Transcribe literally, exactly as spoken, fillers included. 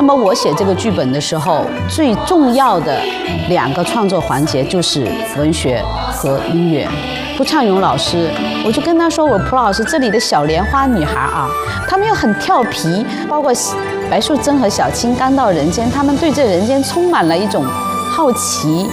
么我写这个剧本的时候，最重要的两个创作环节就是文学和音乐。蒲畅勇老师，我就跟他说，我蒲老师这里的小莲花女孩啊，她们又很调皮，包括白素贞和小青刚到人间，她们对这人间充满了一种好奇。